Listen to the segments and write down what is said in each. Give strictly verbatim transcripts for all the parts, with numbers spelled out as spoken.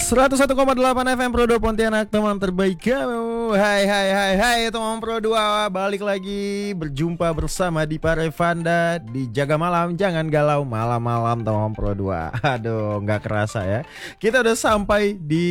seratus satu koma delapan F M Prodo Pontianak, teman terbaik kamu. Hai hai hai hai teman Pro dua, balik lagi berjumpa bersama Dipa Revanda di Jaga Malam Jangan Galau malam-malam teman Pro dua. Aduh, nggak kerasa ya. Kita udah sampai di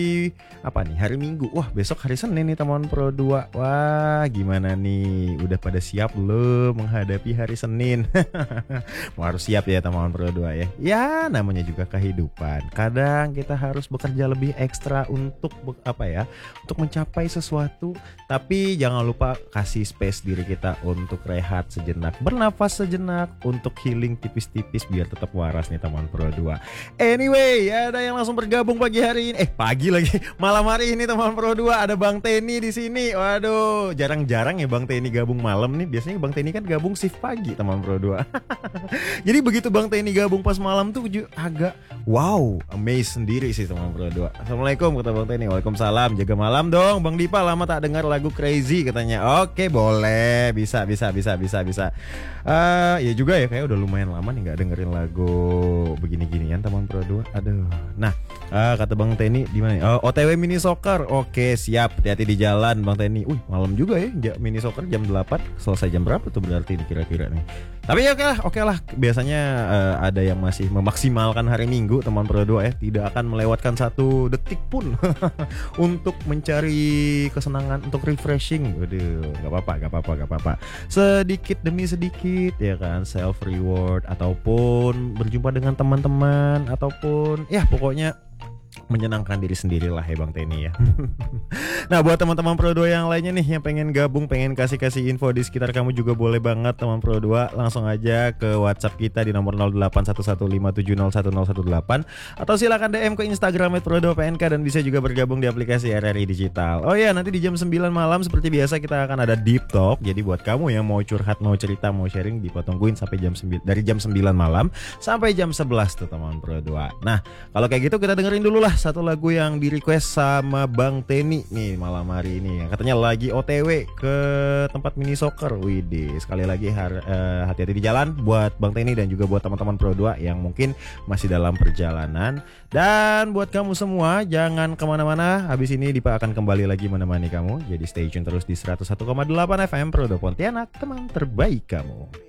apa nih? Hari Minggu. Wah, besok hari Senin nih teman Pro dua. Wah, gimana nih? Udah pada siap belum menghadapi hari Senin? Mau harus siap ya teman Pro dua ya. Ya, namanya juga kehidupan. Kadang kita harus bekerja lebih ekstra untuk apa ya, untuk mencapai sesuatu, tapi jangan lupa kasih space diri kita untuk rehat sejenak, bernafas sejenak, untuk healing tipis-tipis biar tetap waras nih teman Pro dua. Anyway, ada yang langsung bergabung pagi hari ini, eh pagi lagi, malam hari ini teman Pro dua, ada Bang Teni di sini. Waduh, jarang-jarang ya Bang Teni gabung malam nih. Biasanya Bang Teni kan gabung shift pagi teman Pro dua. Jadi begitu Bang Teni gabung pas malam tuh agak wow, amazed sendiri sih teman Pro dua. Assalamualaikum kata Bang Teni. Waalaikumsalam. Jaga malam dong Bang Dipa, lama tak dengar lagu Crazy katanya. Oke boleh, bisa bisa bisa bisa bisa. Uh, ya juga ya, kayak udah lumayan lama nih nggak dengerin lagu begini-ginian teman Pro dua. Aduh. Nah, uh, kata Bang Teni di mana? Uh, O T W mini soccer. Oke siap, hati-hati di jalan Bang Teni. Wih malam juga ya, mini soccer jam delapan. Selesai jam berapa tuh berarti nih kira-kira nih? Tapi ya oke lah, oke lah. Biasanya uh, ada yang masih memaksimalkan hari Minggu teman Pro dua ya, tidak akan melewatkan satu detik pun untuk mencari kesenangan, untuk refreshing. Waduh, nggak apa-apa, nggak apa-apa, nggak apa-apa. Sedikit demi sedikit ya kan, self reward ataupun berjumpa dengan teman-teman ataupun ya pokoknya menyenangkan diri sendiri lah ya Bang Teni ya. Nah buat teman-teman Pro dua yang lainnya nih yang pengen gabung, pengen kasih-kasih info di sekitar kamu juga boleh banget teman Pro dua. Langsung aja ke WhatsApp kita di nomor nol delapan satu satu lima tujuh nol satu nol satu delapan, atau silakan D M ke Instagram at pro dua P N K, dan bisa juga bergabung di aplikasi R R I Digital. Oh ya, nanti di jam sembilan malam seperti biasa kita akan ada Deep Talk. Jadi buat kamu yang mau curhat, mau cerita, mau sharing, Dipa tungguin sampai jam sembilan, dari jam sembilan malam sampai jam sebelas tuh teman Pro dua. Nah, kalau kayak gitu kita dengerin dulu lah satu lagu yang di request sama Bang Teni nih malam hari ini. Katanya lagi O T W ke tempat mini soccer. Widih, sekali lagi har, uh, hati-hati di jalan buat Bang Teni dan juga buat teman-teman Pro dua yang mungkin masih dalam perjalanan. Dan buat kamu semua jangan kemana-mana. Habis ini Dipa akan kembali lagi menemani kamu. Jadi stay tune terus di seratus satu koma delapan F M Pro dua Pontianak, teman terbaik kamu.